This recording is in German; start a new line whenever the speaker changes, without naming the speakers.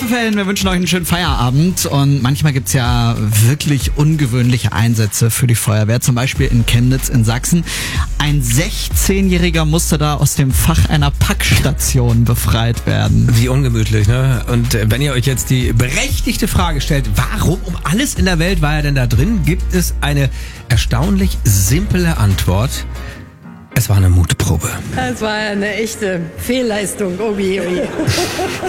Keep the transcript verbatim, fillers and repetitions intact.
Haferfällen, wir wünschen euch einen schönen Feierabend und manchmal gibt's ja wirklich ungewöhnliche Einsätze für die Feuerwehr, zum Beispiel in Chemnitz in Sachsen. Ein sechzehnjähriger musste da aus dem Fach einer Packstation befreit werden.
Wie ungemütlich, ne? Und wenn ihr euch jetzt die berechtigte Frage stellt, warum um alles in der Welt war er denn da drin, gibt es eine erstaunlich simple Antwort. Es war eine Mutprobe.
Das war eine echte Fehlleistung, Obi. Obi.